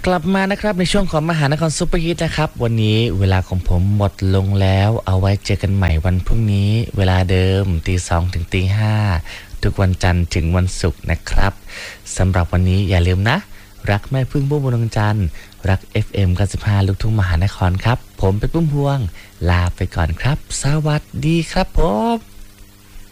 กลับมานะครับในช่วงของมหานครซุปเปอร์ฮิตนะครับวันนี้เวลาของผมหมดลงแล้วเอาไว้เจอกันใหม่วันพรุ่งนี้เวลาเดิมตี 2ถึงตี 5ทุกวันจันทร์ถึงวันศุกร์นะครับสำหรับวันนี้อย่าลืมนะรักแม่พึ่งพุ่มพวงดวงจันทร์รัก FM 95ลูกทุ่งมหานครครับผมเป็นพุ่มพวงลาไปก่อนครับสวัสดีครับผม